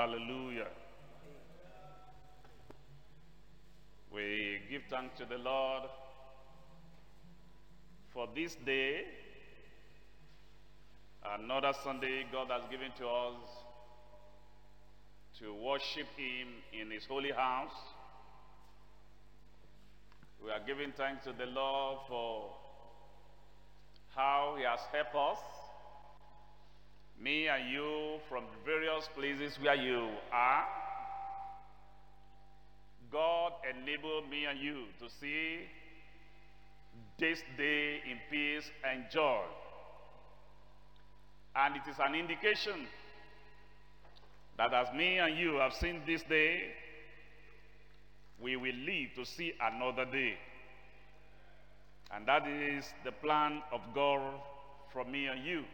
Hallelujah. We give thanks to the Lord for this day, another Sunday God has given to us to worship Him in His holy house. We are giving thanks to the Lord for how He has helped us, me and you, from various places where you are. God enabled me and you to see this day in peace and joy. And it is an indication that as me and you have seen this day, we will live to see another day. And that is the plan of God for me and you.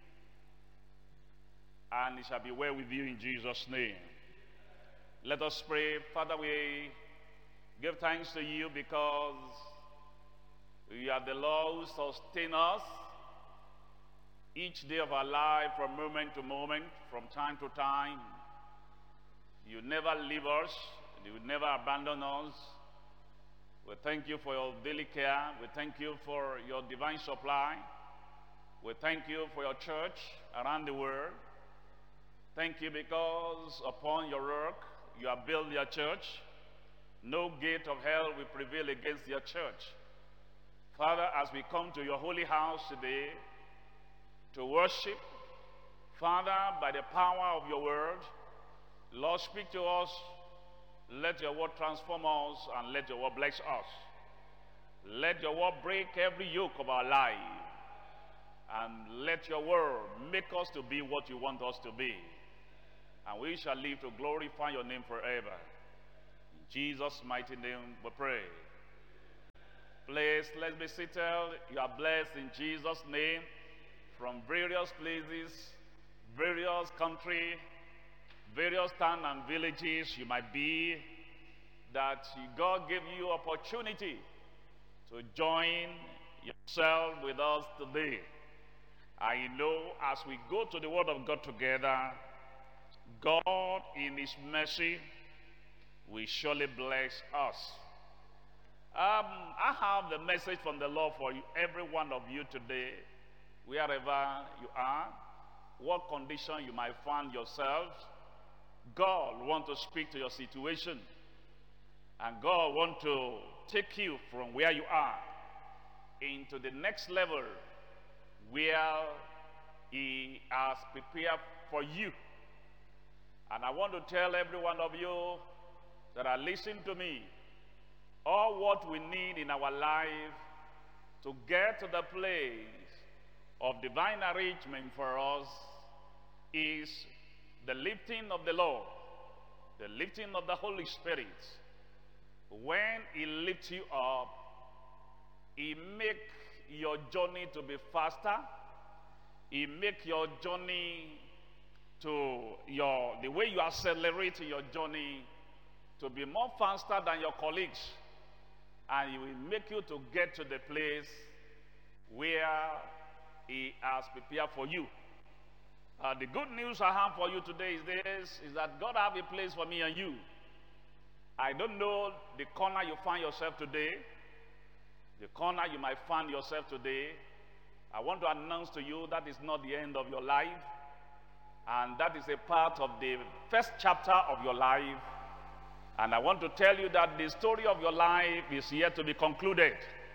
And it shall be well with you in Jesus' name. Let us pray. Father, we give thanks to you because you are the Lord who sustains us each day of our life from moment to moment, from time to time. You never leave us. You will never abandon us. We thank you for your daily care. We thank you for your divine supply. We thank you for your church around the world. Thank you because upon your work, you have built your church. No gate of hell will prevail against your church. Father, as we come to your holy house today to worship, Father, by the power of your word, Lord, speak to us. Let your word transform us and let your word bless us. Let your word break every yoke of our life. And let your word make us to be what you want us to be. And we shall live to glorify your name forever. In Jesus' mighty name we pray. Please, let's be seated. You are blessed in Jesus' name from various places, various countries, various towns and villages you might be, that God gave you opportunity to join yourself with us today. I know as we go to the Word of God together, God in His mercy will surely bless us. I have the message from the Lord for you, every one of you today, wherever you are, what condition you might find yourselves. God wants to speak to your situation, and God wants to take you from where you are into the next level where He has prepared for you. And I want to tell every one of you that are listening to me, all what we need in our life to get to the place of divine arrangement for us is the lifting of the Lord, the lifting of the Holy Spirit. When He lifts you up, He makes your journey to be faster. He makes your journey to the way you accelerate your journey to be more faster than your colleagues. And He will make you to get to the place where He has prepared for you. The good news I have for you today is that God has a place for me and you. I don't know the corner you find yourself today, the corner you might find yourself today. I want to announce to you that is not the end of your life, and that is a part of the first chapter of your life. And I want to tell you that the story of your life is yet to be concluded.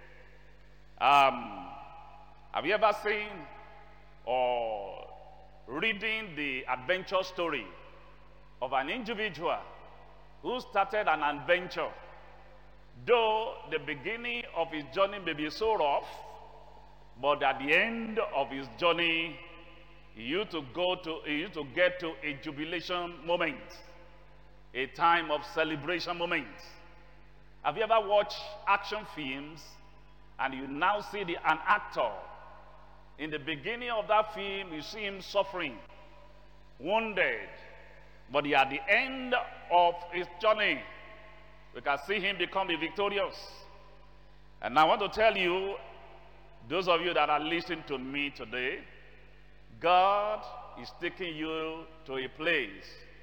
Have you ever seen or reading the adventure story of an individual who started an adventure? Though the beginning of his journey may be so rough, but at the end of his journey, he used to get to a jubilation moment, a time of celebration moment. Have you ever watched action films and you now see an actor? In the beginning of that film, you see him suffering, wounded, but at the end of his journey, we can see him become victorious. And I want to tell you, those of you that are listening to me today, God is taking you to a place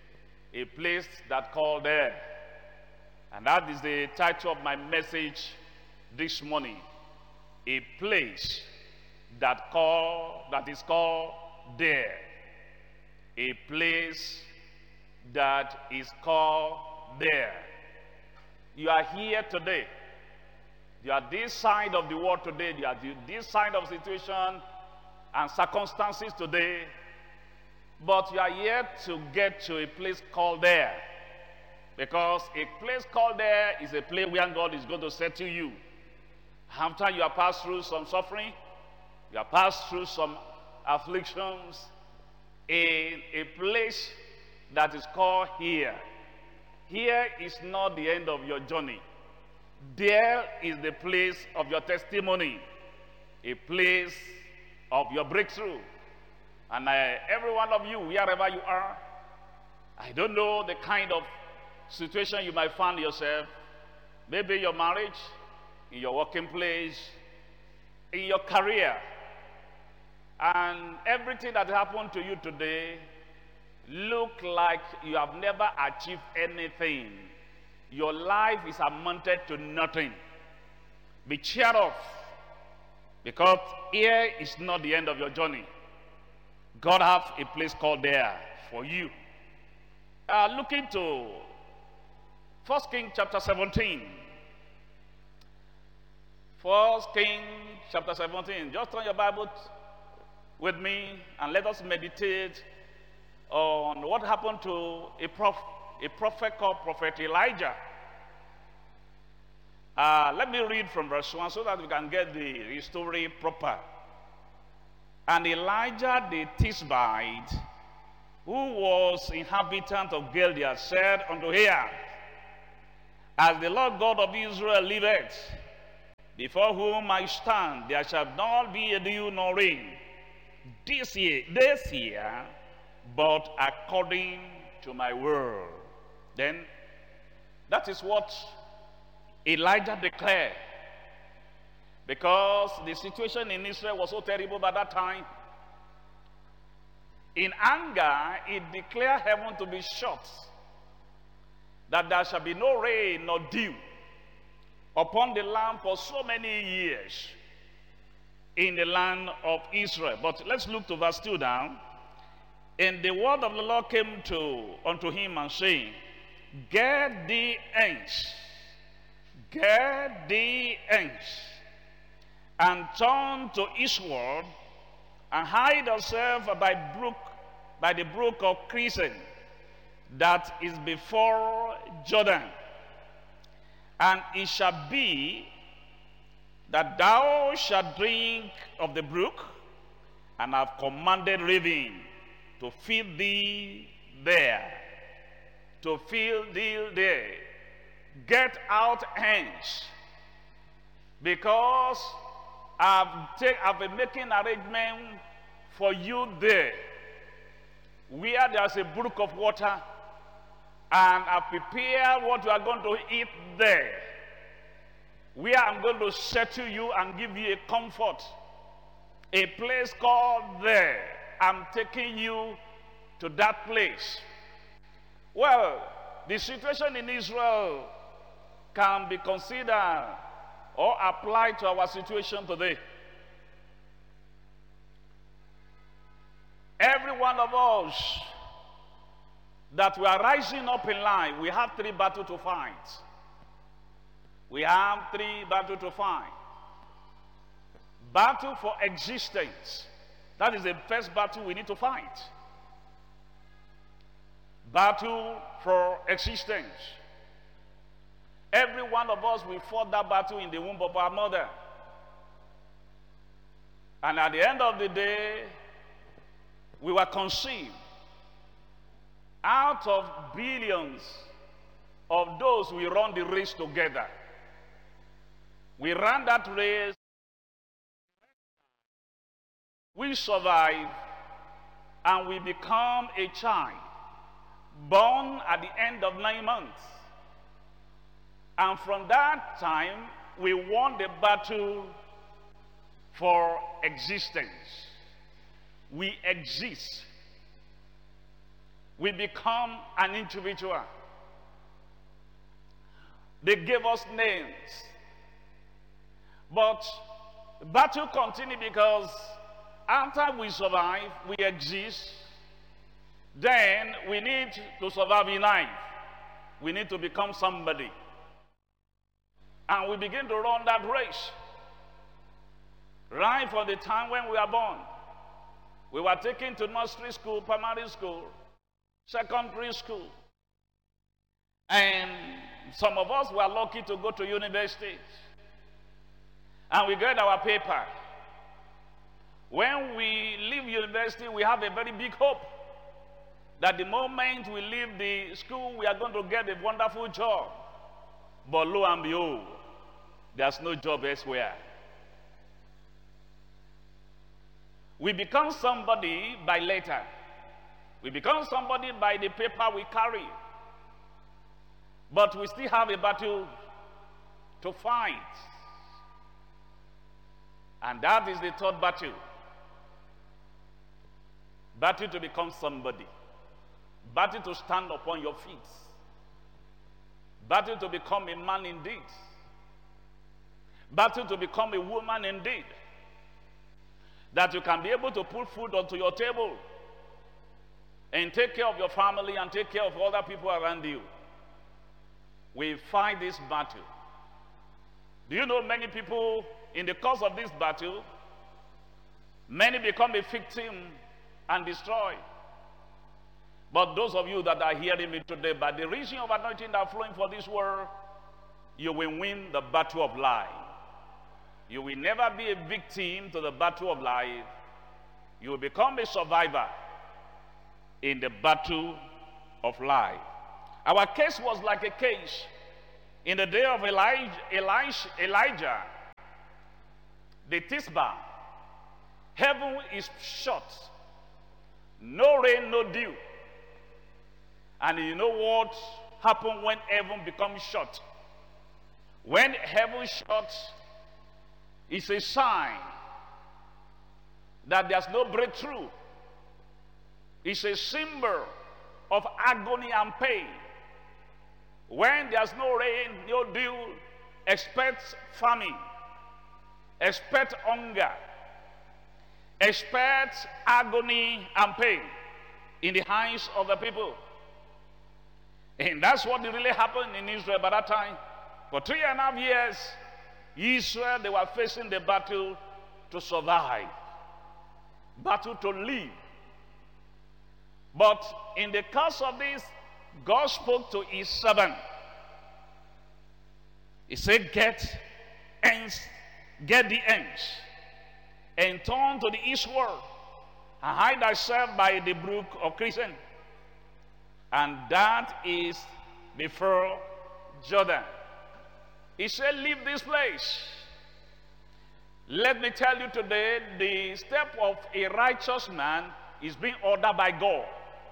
A place that called there. And that is the title of my message this morning. A place that is called there. A place that is called there. You are here today. You are this side of the world today. You are this side of situation and circumstances today. But you are yet to get to a place called there. Because a place called there is a place where God is going to settle you. After you have passed through some suffering, you have passed through some afflictions, in a place that is called here. Here is not the end of your journey. There is the place of your testimony, a place of your breakthrough. And every one of you, wherever you are, I don't know the kind of situation you might find yourself. Maybe your marriage, in your working place, in your career. And everything that happened to you today look like you have never achieved anything. Your life is amounted to nothing. Be cheered up, because here is not the end of your journey. God has a place called there for you. Looking to 1 Kings chapter 17. 1 Kings chapter 17. Just turn your Bible with me and let us meditate on what happened to a prophet called Prophet Elijah. Let me read from verse 1 so that we can get the story proper. And Elijah the Tishbite, who was inhabitant of Gilead, said unto Ahab, As the Lord God of Israel liveth, before whom I stand, there shall not be a dew nor rain this year, but according to my word. Then, that is what Elijah declared. Because the situation in Israel was so terrible by that time. In anger, he declared heaven to be shut, that there shall be no rain nor dew upon the land for so many years in the land of Israel. But let's look to verse 2 now. And the word of the Lord came unto him and saying, Get thee hence, and turn to eastward, and hide yourself by the brook of Crison, that is before Jordan. And it shall be that thou shalt drink of the brook, and have commanded raven to feed thee there. Get out hence, because I've been making arrangement for you there, where there's a brook of water, and I've prepared what you are going to eat there, where I'm going to settle you and give you a comfort, a place called there. I'm taking you to that place. Well, the situation in Israel can be considered or applied to our situation today. Every one of us that we are rising up in life, we have three battles to fight. We have three battles to fight. Battle for existence. That is the first battle we need to fight. Battle for existence. Every one of us, we fought that battle in the womb of our mother. And at the end of the day, we were conceived out of billions of those we run the race together. We ran that race. We survive, and we become a child born at the end of 9 months. And from that time, we won the battle for existence. We exist. we become an individual. They gave us names. But the battle continues because after we survive, we exist, then we need to survive in life. We need to become somebody. And we begin to run that race. Right from the time when we are born. We were taken to nursery school, primary school, secondary school. And some of us were lucky to go to university. And we get our paper. When we leave university, we have a very big hope that the moment we leave the school, we are going to get a wonderful job. But lo and behold, there's no job elsewhere. We become somebody by letter. We become somebody by the paper we carry. But we still have a battle to fight. And that is the third battle. Battle to become somebody. Battle to stand upon your feet. Battle to become a man indeed. Battle to become a woman indeed. That you can be able to put food onto your table and take care of your family and take care of other people around you. We fight this battle. Do you know many people in the course of this battle, many become a victim and destroyed. But those of you that are hearing me today, by the reason of anointing that are flowing for this world, you will win the battle of life. You will never be a victim to the battle of life. You will become a survivor in the battle of life. Our case was like a case in the day of Elijah. The Tisbah. Heaven is shut. No rain, no dew. And you know what happened when heaven becomes shut? When heaven shuts, it's a sign that there's no breakthrough. It's a symbol of agony and pain. When there's no rain, no dew, expect famine, expect hunger, expect agony and pain in the eyes of the people. And that's what really happened in Israel by that time. For 3.5 years, Israel, they were facing the battle to survive, battle to live. But in the course of this, God spoke to his servant. He said, get the ends, and turn to the eastward, and hide thyself by the brook of Kishon. And that is before Jordan. He said, leave this place. Let me tell you today, the step of a righteous man is being ordered by God.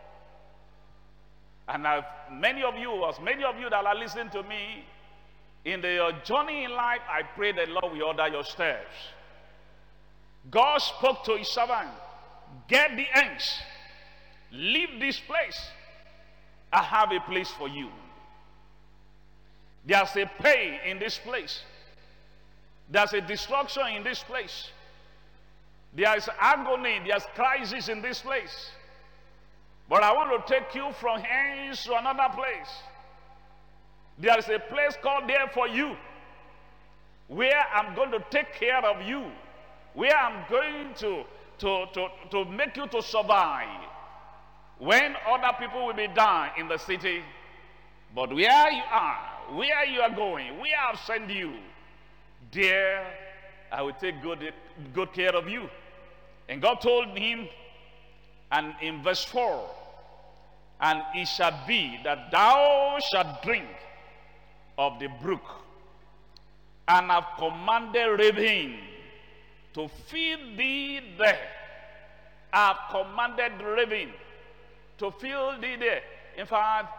And many of you that are listening to me, in your journey in life, I pray that Lord will order your steps. God spoke to his servant, get the ends, leave this place. I have a place for you. There's a pain in this place. There's a destruction in this place. There's agony, there's crisis in this place. But I want to take you from here to another place. There's a place called there for you, where I'm going to take care of you, where I'm going to make you to survive. When other people will be down in the city, but where you are, where you are going, where I've sent you, there I will take good care of you. And God told him, and in verse 4, and it shall be that thou shalt drink of the brook, and have commanded raven to feed thee there. I have commanded raven to feed thee there. In fact,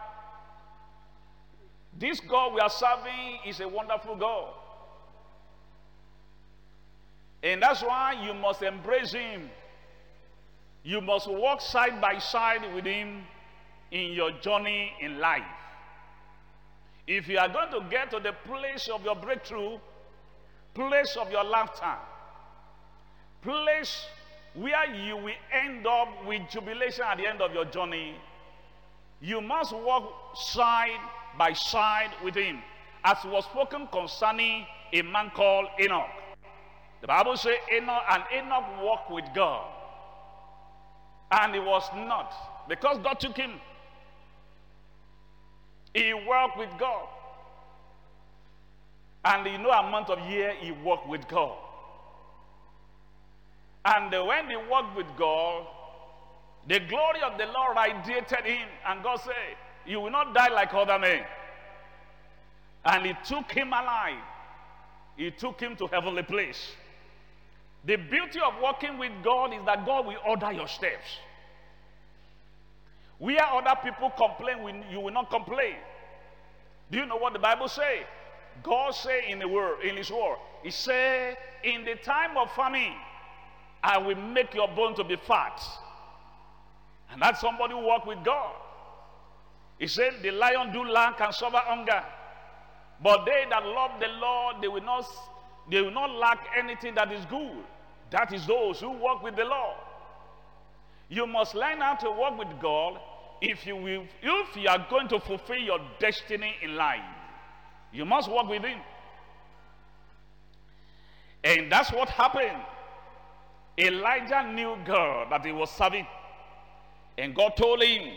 this God we are serving is a wonderful God. And that's why you must embrace him. You must walk side by side with him in your journey in life. If you are going to get to the place of your breakthrough, place of your laughter, place where you will end up with jubilation at the end of your journey, you must walk side by side with him, as was spoken concerning a man called Enoch. The Bible says Enoch walked with God, and he was not, because God took him. He walked with God, and in no amount of year he walked with God. And when he walked with God, the glory of the Lord radiated him, and God said, you will not die like other men. And he took him alive. He took him to heavenly place. The beauty of walking with God is that God will order your steps. Where other people complain, you will not complain. Do you know what the Bible says? God said in his word, he said, in the time of famine, I will make your bone to be fat. And that's somebody who walk with God. He said, the lion do lack and suffer hunger, but they that love the Lord, they will not lack anything that is good. That is those who walk with the Lord. You must learn how to walk with God if you are going to fulfill your destiny in life. You must walk with him. And that's what happened. Elijah knew God that he was serving. And God told him,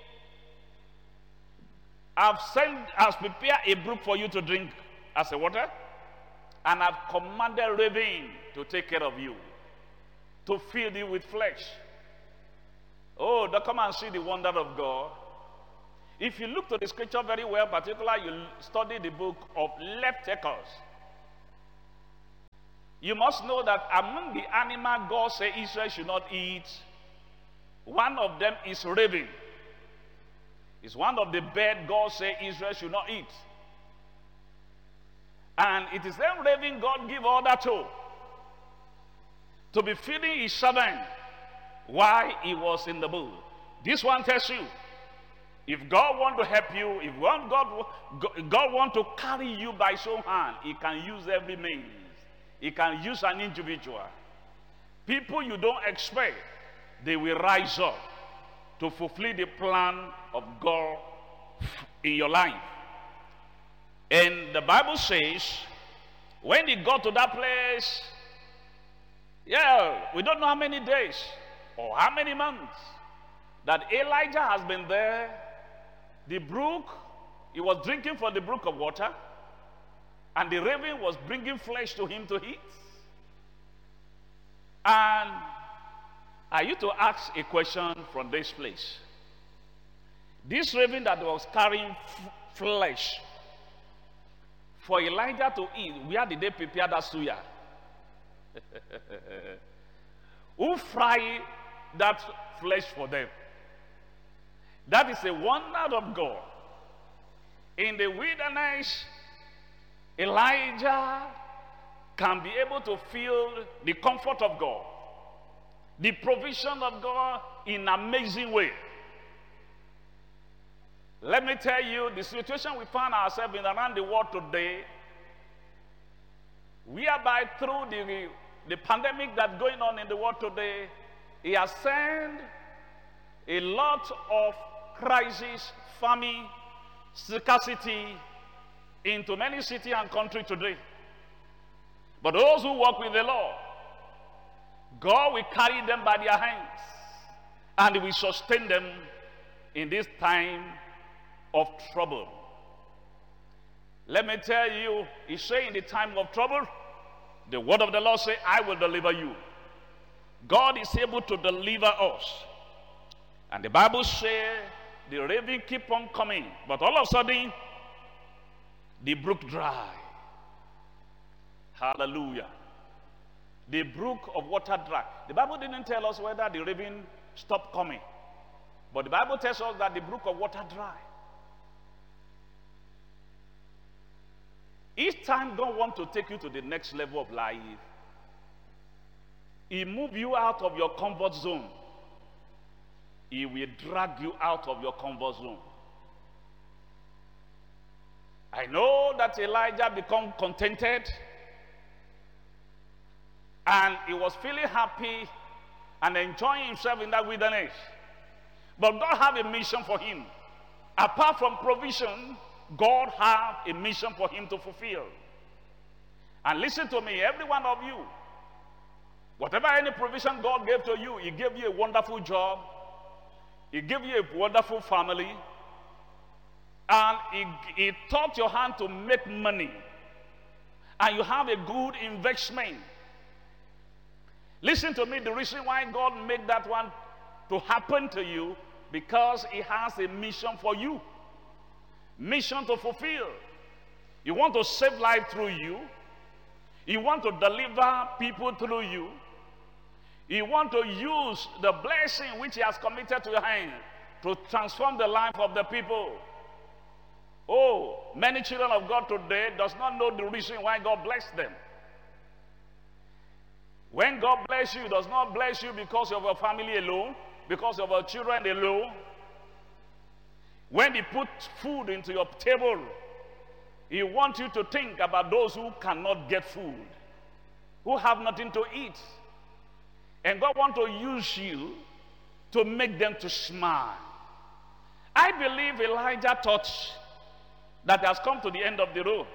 I've prepared a brook for you to drink as a water, and I've commanded raven to take care of you, to feed you with flesh. Oh, come and see the wonder of God. If you look to the scripture very well, particularly you study the book of Leviticus, you must know that among the animal God said Israel should not eat, one of them is raven. It's one of the birds God said Israel should not eat. And it is them raven God give order to be feeding his servant while he was in the bull. This one tells you, if God want to help you, if God want to carry you by his own hand, he can use every means. He can use an individual. People you don't expect, they will rise up to fulfill the plan of God in your life. And the Bible says, when he got to that place, we don't know how many days or how many months that Elijah has been there. The brook, he was drinking from the brook of water, and the raven was bringing flesh to him to eat. And I used to ask a question from this place. This raven that was carrying flesh for Elijah to eat, where did they prepare that suya? Who fried that flesh for them? That is a wonder of God. In the wilderness, Elijah can be able to feel the comfort of God, the provision of God in an amazing way. Let me tell you, the situation we find ourselves in around the world today, whereby through the pandemic that's going on in the world today, he has sent a lot of crisis, famine, scarcity into many cities and countries today. But those who walk with the Lord, God will carry them by their hands, and will sustain them in this time of trouble. Let me tell you, he said in the time of trouble, the word of the Lord says, I will deliver you. God is able to deliver us. And the Bible says the raven keep on coming, but all of a sudden the brook dry. Hallelujah. The brook of water dry. The Bible didn't tell us whether the raven stopped coming, but the Bible tells us that the brook of water dry. Each time God wants to take you to the next level of life, he moves you out of your comfort zone. He will drag you out of your comfort zone. I know that Elijah became contented and he was feeling happy and enjoying himself in that wilderness. But God had a mission for him. Apart from provision, God had a mission for him to fulfill. And listen to me, every one of you, whatever any provision God gave to you, He gave you a wonderful job, He gave you a wonderful family, and he taught your hand to make money, and you have a good investment. Listen to me, the reason why God made that one to happen to you, because He has a mission for you, mission to fulfill. You want to save life through you. You want to deliver people through you. You want to use the blessing which He has committed to your hand to transform the life of the people. Oh, many children of God today does not know the reason why God blessed them. When God bless you, He does not bless you because of your family alone, because of your children alone. When He put food into your table, He wants you to think about those who cannot get food, who have nothing to eat. And God wants to use you to make them to smile. I believe Elijah thought that he has come to the end of the road.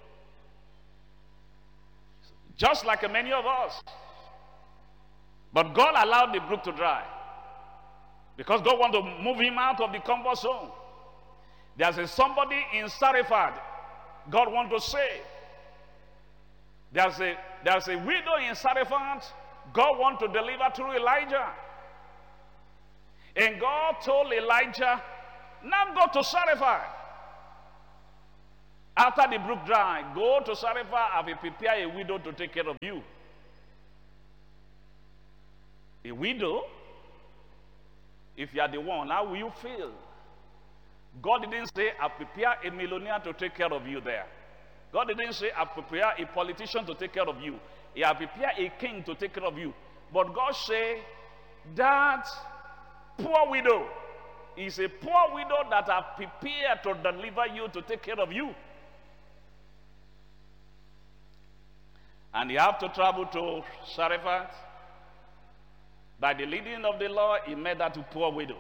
Just like many of us. But God allowed the brook to dry. Because God wants to move him out of the comfort zone. There's somebody in Sarephat God wants to save. There's a widow in Sarephat God wants to deliver through Elijah. And God told Elijah, now go to Sarephat. After the brook dry, go to Sarephat. I will prepare a widow to take care of you. A widow? If you are the one, how will you feel? God didn't say, I prepare a millionaire to take care of you there. God didn't say, I prepare a politician to take care of you. He I prepare a king to take care of you. But God said, that poor widow is a poor widow that I prepared to deliver you, to take care of you. And you have to travel to Sarephat. By the leading of the Lord, he met that poor widow.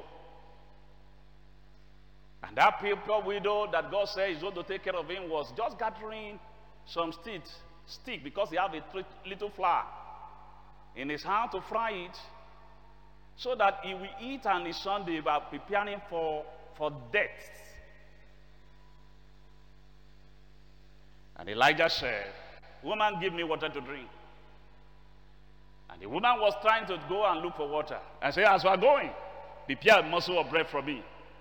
And that poor widow that God said is going to take care of him was just gathering some stick because he have a little flour in his hand to fry it, so that he will eat, and his son they were preparing for death. And Elijah said, woman, give me water to drink. And the woman was trying to go and look for water. I said, as we are going, prepare a morsel of bread for me.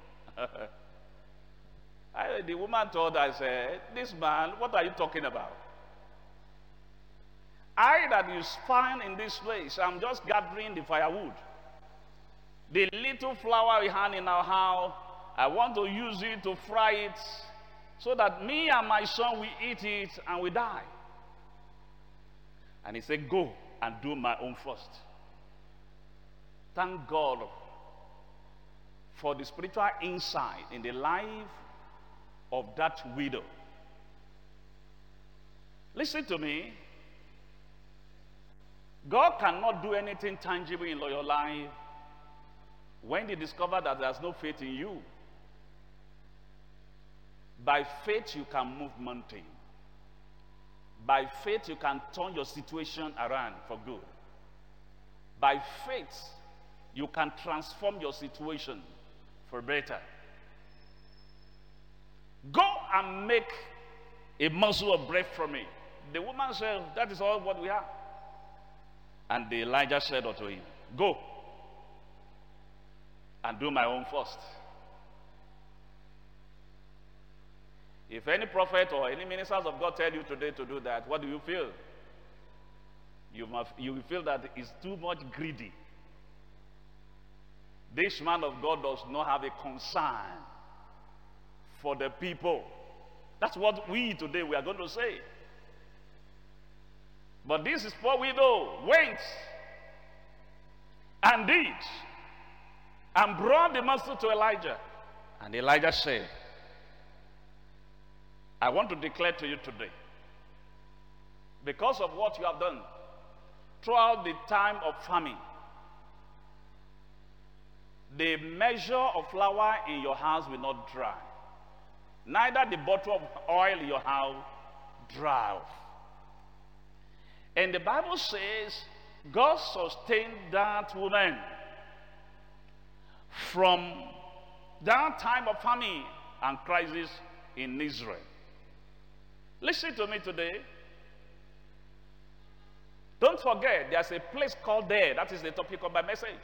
The woman told, I said, this man, what are you talking about? I that is fine in this place, I'm just gathering the firewood. The little flour we have in our house, I want to use it to fry it so that me and my son will eat it and we die. And he said, go and do my own first. Thank God for the spiritual insight in the life of that widow. Listen to me. God cannot do anything tangible in your life when they discover that there's no faith in you. By faith you can move mountain. By faith you can turn your situation around for good. By faith you can transform your situation for better. Go and make a morsel of bread for me. The woman said, that is all what we have. And the Elijah said unto him, go and do my own first. If any prophet or any ministers of God tell you today to do that, what do you feel? You will feel that it's too much greedy. This man of God does not have a concern for the people. That's what we today we are going to say. But this is poor widow went and did and brought the mantle to Elijah. And Elijah said, I want to declare to you today, because of what you have done throughout the time of famine, the measure of flour in your house will not dry, neither the bottle of oil in your house dry off. And the Bible says God sustained that woman from that time of famine and crisis in Israel. Listen to me today. Don't forget, there's a place called there. That is the topic of my message.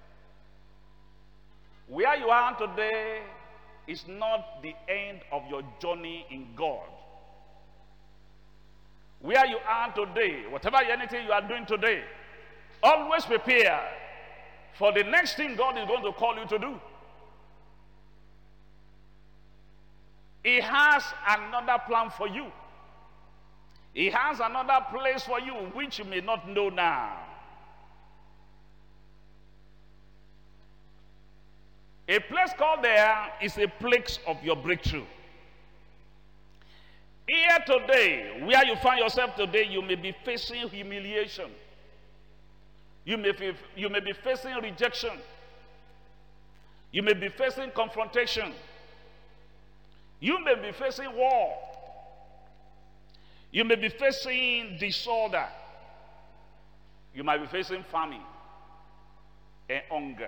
Where you are today is not the end of your journey in God. Where you are today, whatever anything you are doing today, always prepare for the next thing God is going to call you to do. He has another plan for you. He has another place for you which you may not know now. A place called there is a place of your breakthrough. Here today, where you find yourself today, you may be facing humiliation. You may be facing rejection. You may be facing confrontation. You may be facing war. You may be facing disorder. You might be facing famine and hunger.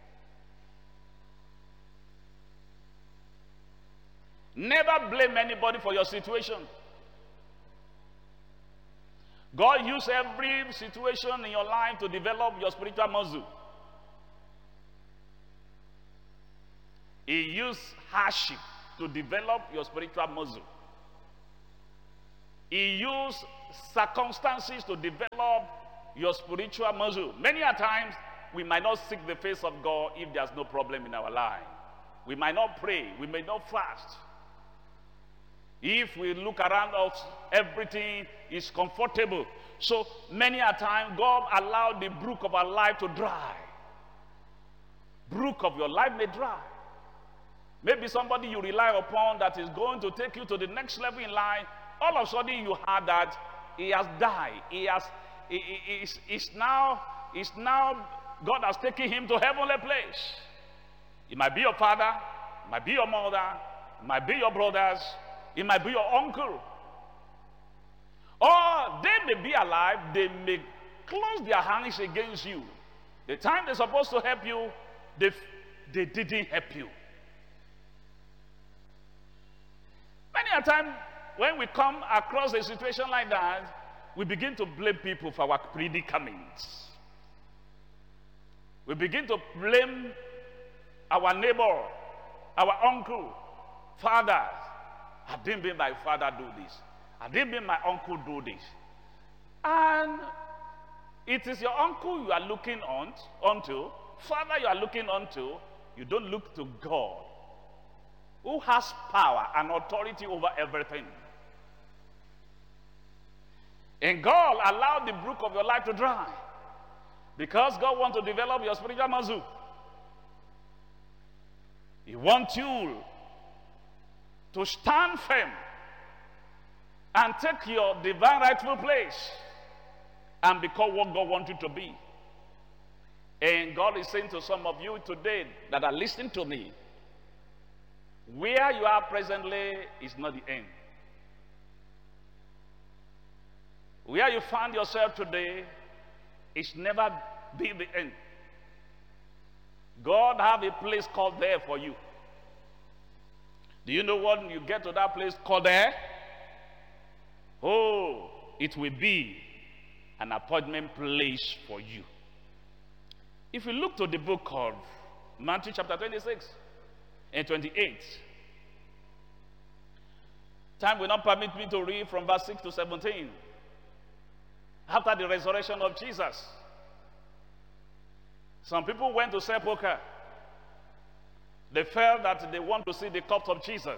Never blame anybody for your situation. God used every situation in your life to develop your spiritual muscle. He used hardship to develop your spiritual muscle. He used circumstances to develop your spiritual muscle. Many a times, we might not seek the face of God if there's no problem in our life. We might not pray. We may not fast. If we look around us, everything is comfortable. So many a time, God allowed the brook of our life to dry. Brook of your life may dry. Maybe somebody you rely upon that is going to take you to the next level in life, all of a sudden you heard that he has died. He's now, God has taken him to heavenly place. It might be your father, it might be your mother, it might be your brothers, it might be your uncle. Or they may be alive, they may close their hands against you. The time they're supposed to help you, they didn't help you. Many a time, when we come across a situation like that, we begin to blame people for our predicaments. We begin to blame our neighbor, our uncle, fathers. I didn't make my father do this. I didn't make my uncle do this. And it is your uncle you are looking onto, father you are looking onto. You don't look to God, who has power and authority over everything. And God allowed the brook of your life to dry because God wants to develop your spiritual muscle. He wants you to stand firm and take your divine rightful place and become what God wants you to be. And God is saying to some of you today that are listening to me, where you are presently is not the end. Where you find yourself today is never be the end. God have a place called there for you. Do you know when you get to that place called there? Oh, it will be an appointment place for you. If you look to the book of Matthew chapter 26 and 28, time will not permit me to read from verse 6 to 17. After the resurrection of Jesus, some people went to sepulchre. They felt that they want to see the corpse of Jesus.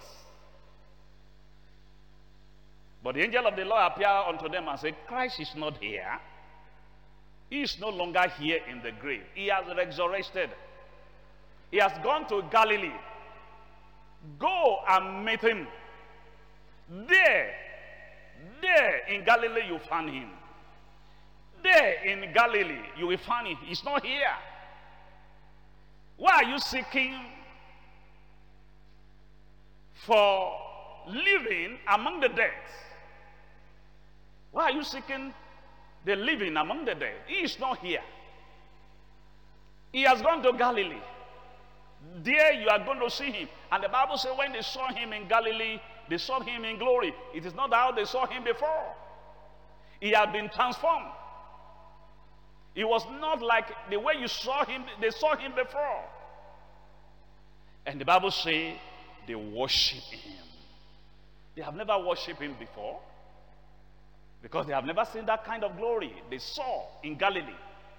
But the angel of the Lord appeared unto them and said, Christ is not here. He is no longer here in the grave. He has resurrected. He has gone to Galilee. Go and meet him. There in Galilee you find him. There in Galilee you will find him. He's not here. Why are you seeking for living among the dead? Why are you seeking the living among the dead? He is not here. He has gone to Galilee. There you are going to see him. And the Bible says when they saw him in Galilee, they saw him in glory. It is not how they saw him before. He had been transformed. It was not like the way you saw him, they saw him before. And the Bible says they worship him. They have never worshipped him before, because they have never seen that kind of glory they saw in Galilee.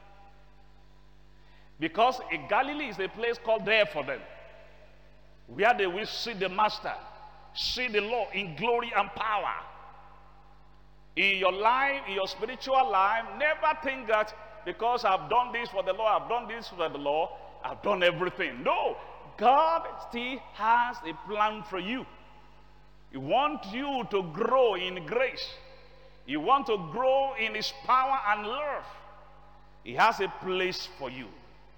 Because in Galilee is a place called there for them, where they will see the Master, see the Lord in glory and power. In your life, in your spiritual life, never think that because I've done this for the Lord, I've done this for the Lord, I've done everything. No, God still has a plan for you. He wants you to grow in grace. He wants to grow in his power and love. He has a place for you.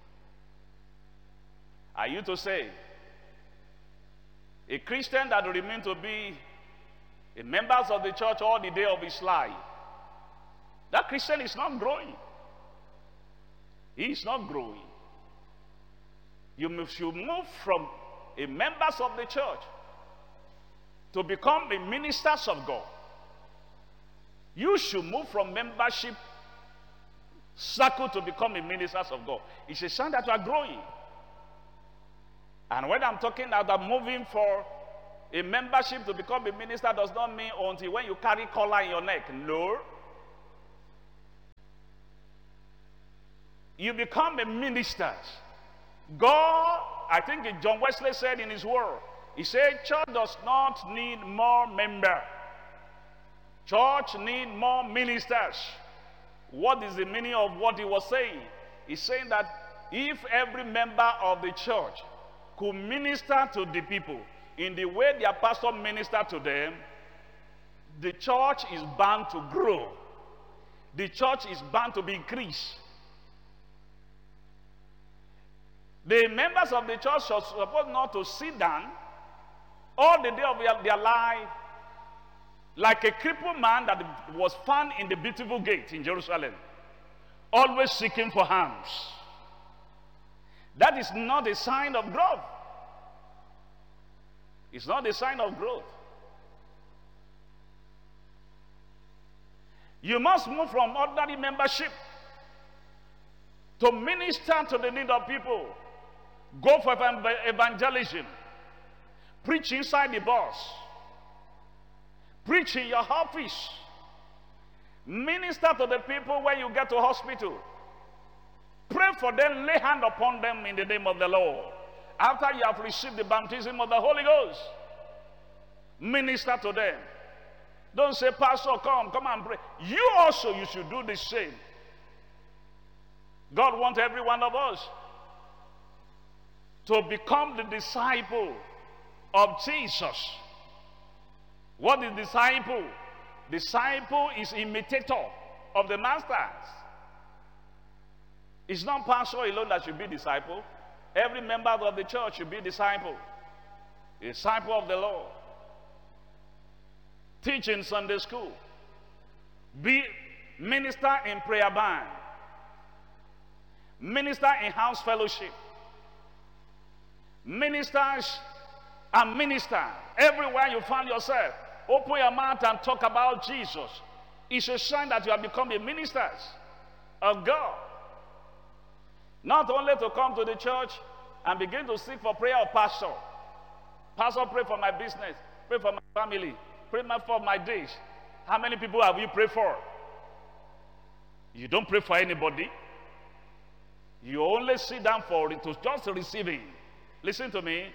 Are you to say, a Christian that will remain to be a member of the church all the day of his life, that Christian is not growing. He is not growing. You should move from a member of the church to become a ministers of God. You should move from membership circle to become a ministers of God. It's a sign that you are growing. And when I'm talking about moving for a membership to become a minister, does not mean until when you carry collar in your neck. No. You become a minister. God, I think John Wesley said in his word, he said, church does not need more members. Church need more ministers. What is the meaning of what he was saying? He's saying that if every member of the church could minister to the people in the way their pastor ministered to them, the church is bound to grow. The church is bound to be increased. The members of the church are supposed not to sit down all the day of their life like a crippled man that was found in the beautiful gate in Jerusalem, always seeking for alms. That is not a sign of growth. It's not a sign of growth. You must move from ordinary membership to minister to the need of people. Go for evangelism. Preach inside the bus. Preach in your office. Minister to the people when you get to hospital. Pray for them, lay hand upon them in the name of the Lord. After you have received the baptism of the Holy Ghost, minister to them. Don't say, Pastor, come and pray. You should do the same. God wants every one of us to become the disciple of Jesus. What is disciple? Disciple is imitator of the masters. It's not pastor alone that should be disciple. Every member of the church should be disciple. A disciple of the Lord. Teach in Sunday school. Be minister in prayer band. Minister in house fellowship. Ministers and minister everywhere you find yourself. Open your mouth and talk about Jesus. It's a sign that you have become a minister of God. Not only to come to the church and begin to seek for prayer of pastor. Pastor, pray for my business. Pray for my family. Pray for my days. How many people have you prayed for? You don't pray for anybody. You only sit down for it to just receiving. Listen to me.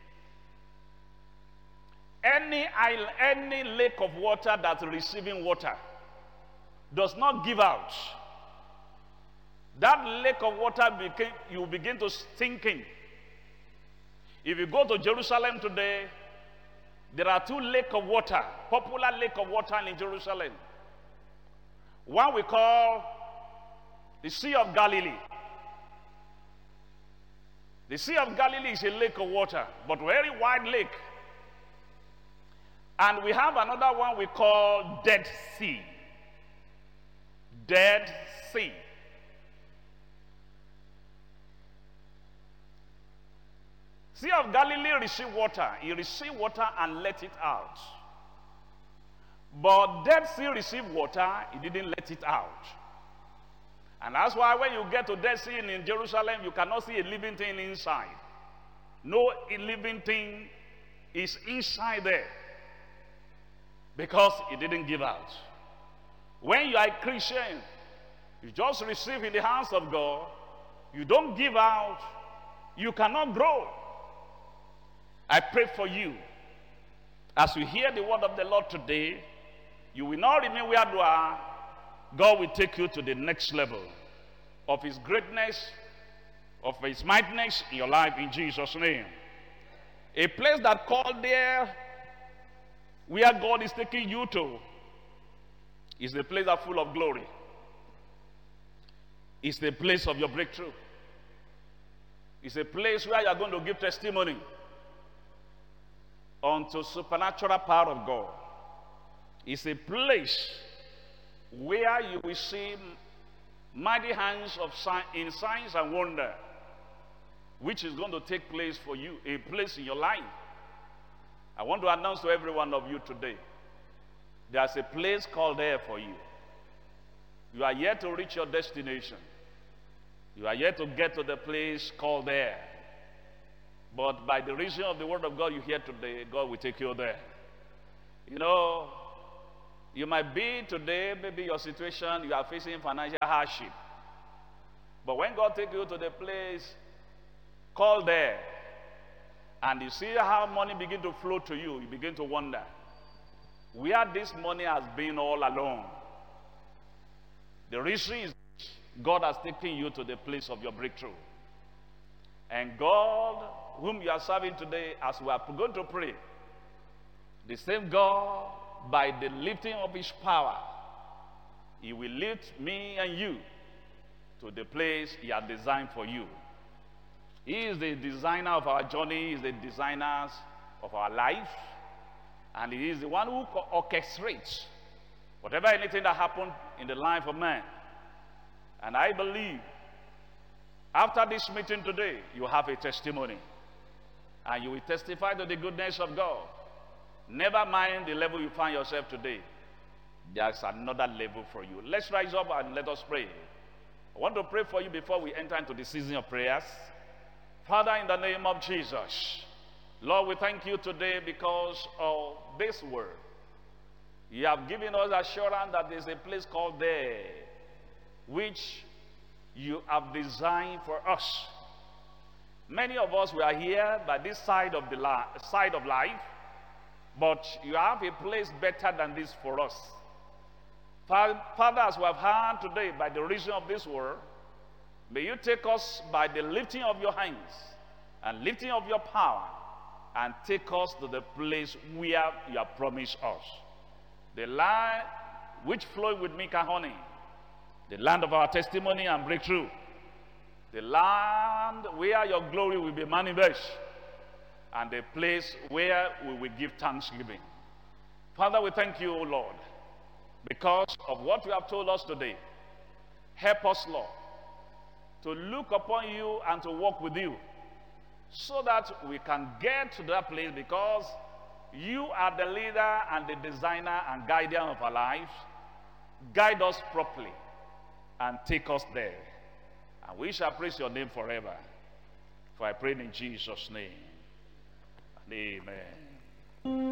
Any lake of water that's receiving water does not give out. That lake of water you begin to stinking. If you go to Jerusalem today, there are two lakes of water, popular lake of water in Jerusalem. One we call the Sea of Galilee. The Sea of Galilee is a lake of water, but very wide lake. And we have another one we call Dead Sea. Dead Sea. Sea of Galilee received water. He received water and let it out. But Dead Sea received water, he didn't let it out. And that's why when you get to Dead Sea in Jerusalem, you cannot see a living thing inside. No living thing is inside there, because it didn't give out. When you are a Christian, you just receive in the hands of God, you don't give out, you cannot grow. I pray for you, as you hear the word of the Lord today, you will not remain where you are. God will take you to the next level of his greatness, of his mightiness in your life, in Jesus' name. A place that called there, where God is taking you to, is the place that's full of glory. It's the place of your breakthrough. It's a place where you are going to give testimony unto supernatural power of God. It's a place where you will see mighty hands of in signs and wonder, which is going to take place for you, a place in your life. I want to announce to every one of you today, there's a place called there for you. You are yet to reach your destination. You are yet to get to the place called there. But by the reason of the word of God you hear today, God will take you there. You know, you might be today, maybe your situation, you are facing financial hardship. But when God takes you to the place called there, and you see how money begin to flow to you, you begin to wonder, where this money has been all along. The reason is God has taken you to the place of your breakthrough. And God, whom you are serving today, as we are going to pray, the same God, by the lifting of his power, he will lift me and you to the place he has designed for you. He is the designer of our journey, he is the designer of our life, and he is the one who orchestrates whatever anything that happened in the life of man. And I believe after this meeting today, you have a testimony, and you will testify to the goodness of God. Never mind the level you find yourself today. There's another level for you. Let's rise up and let us pray. I want to pray for you before we enter into the season of prayers. Father, in the name of Jesus, Lord, we thank you today because of this word. You have given us assurance that there's a place called there, which you have designed for us. Many of us, we are here by this side of life, but you have a place better than this for us. Father, as we have heard today by the reason of this word, may you take us by the lifting of your hands and lifting of your power and take us to the place where you have promised us. The land which flowed with milk and honey, the land of our testimony and breakthrough, the land where your glory will be manifest, and the place where we will give thanksgiving. Father, we thank you, O Lord, because of what you have told us today. Help us, Lord, to look upon you and to walk with you, so that we can get to that place, because you are the leader and the designer and guardian of our lives. Guide us properly and take us there, and we shall praise your name forever. For I pray in Jesus' name. Amen.